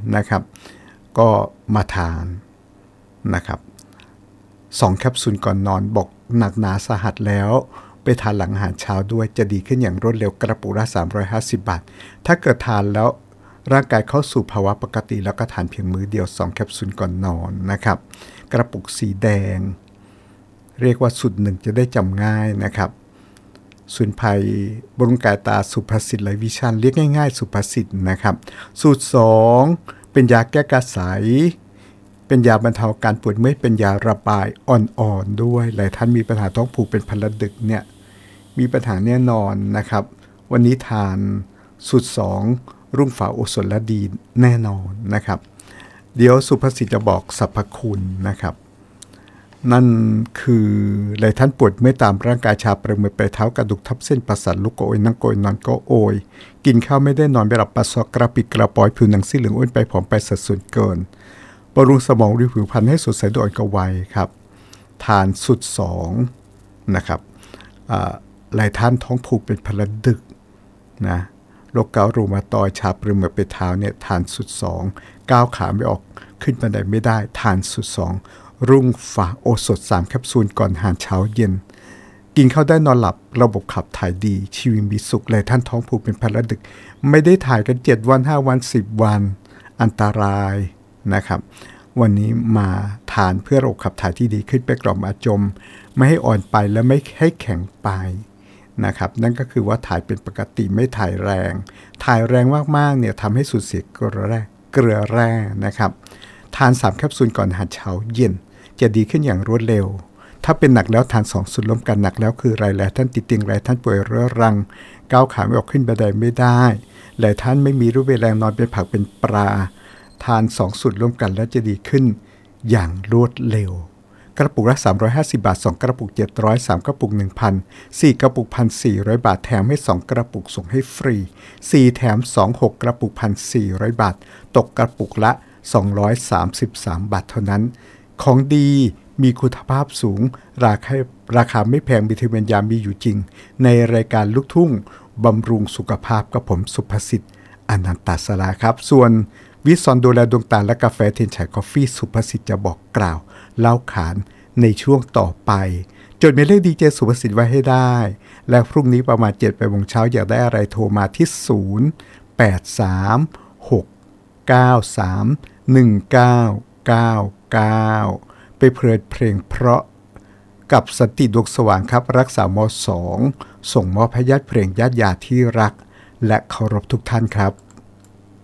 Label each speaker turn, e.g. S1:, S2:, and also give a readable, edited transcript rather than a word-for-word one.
S1: นะครับก็มาทานนะครับ2แคปซูลก่อนนอนบอกหนักหนาสาหัสแล้วไปทานหลังอาหารเช้าด้วยจะดีขึ้นอย่างรวดเร็วกระปุกละ350 บาทถ้าเกิดทานแล้วร่างกายเข้าสู่ภาวะปกติแล้วก็ทานเพียงมื้อเดียว2แคปซูลก่อนนอนนะครับกระปุกสีแดงเรียกว่าสูตร1จะได้จำง่ายนะครับสูนไพรบำรุงกายตาสุภสิทธิ์ไลวิชั่นเรียกง่ายๆสุภสิทธิ์นะครับสูตร2เป็นยาแก้กระสายเป็นยาบรรเทาการปวดเมื่อยเป็นยาระบายอ่อนๆด้วยหลายท่านมีปัญหาท้องผูกเป็นพลันดึกเนี่ยมีปัญหาแน่นอนนะครับวันนี้ทานสูตร2รุ่งฝาโอสถและดีแน่นอนนะครับเดี๋ยวสุภสิทธิ์จะบอกสรรพคุณนะครับนั่นคือหลายท่านปวดเมื่อยตามร่างกายชาประมือไปเท้ากระดูกทับเส้นประสาทลุกก็โอยนั่งโกยนอนก็โอยกินข้าวไม่ได้นอนไม่หลับปัสสาวะกระปิดกระปอยผิวหนังซีเหลืองอ้วนไปผอมไปสัดส่วนเกินบำรุงสมองริ้วผิวพรรณให้สดใสดูอ่อนกว่าวัยครับทานสุด2นะครับหลายท่านท้องผูกเป็นพลันดึกนะโรคเกาต์รูมาตอยชาประมือไปเท้าเนี่ยทานสุด2ก้าวขาไม่ออกขึ้นบันไดไม่ได้ทานสุด2รุ่งฝาโอสถ3แคปซูลก่อนอาหารเช้าเย็นกินข้าวได้นอนหลับระบบขับถ่ายดีชีวิตมีสุขเลยท่านท้องผูกเป็นพลันดึกไม่ได้ถ่ายกัน7วัน5วัน10วันอันตรายนะครับวันนี้มาทานเพื่อระบบขับถ่ายที่ดีขึ้นไปกล่อมอาจมไม่ให้อ่อนไปและไม่ให้แข็งไปนะครับนั่นก็คือว่าถ่ายเป็นปกติไม่ถ่ายแรงมากๆเนี่ยทำให้สูญเสียเกลือแร่นะครับทาน3แคปซูลก่อนอาหารเช้าเย็นจะดีขึ้นอย่างรวดเร็วถ้าเป็นหนักแล้วทาน2สูตรร่วมกันหนักแล้วคือหลายท่านติดเตียงหลายท่านป่วยเรื้อรังก้าวขาไม่ออกขึ้นบันไดไม่ได้หลายท่านไม่มีรูปแรงนอนเป็นผักเป็นปลาทาน2สูตรร่วมกันแล้วจะดีขึ้นอย่างรวดเร็วกระปุกละ350 บาท2กระปุก700 3กระปุก 1,000 4กระปุก 1,400 บาทแถมให้2กระปุกส่งให้ฟรี4แถม2 6กระปุก 1,400 บาทตกกระปุกละ233 บาทเท่านั้นของดีมีคุณภาพสูงราคาไม่แพงวิตามินยามีอยู่จริงในรายการลูกทุ่งบำรุงสุขภาพกับผมสุภสิทธิ์อนันตสราครับส่วนวิซอนดูแลดวงตาและกาแฟเทียนฉายกาแฟสุภสิทธิ์จะบอกกล่าวเล่าขานในช่วงต่อไปจดหมายเลขดีเจสุภสิทธิ์ไว้ให้ได้และพรุ่งนี้ประมาณ 7 โมงเช้าอยากได้อะไรโทรมาที่0836931999ไปเพลงเพราะกับสันติดวงสว่างครับรักษาม2ส่งมอบให้ญาติเพลงญาติยาที่รักและเคารพทุกท่านครับ